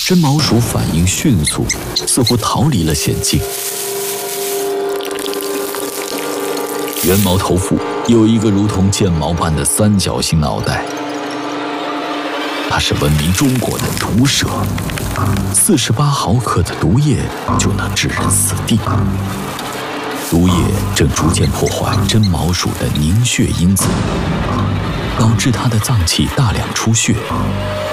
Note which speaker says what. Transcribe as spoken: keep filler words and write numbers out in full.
Speaker 1: 真毛鼠反应迅速，似乎逃离了险境。原毛头腹有一个如同剑矛般的三角形脑袋，它是闻名中国的毒蛇，四十八毫克的毒液就能致人死地。毒液正逐渐破坏真毛鼠的凝血因子，导致它的脏器大量出血，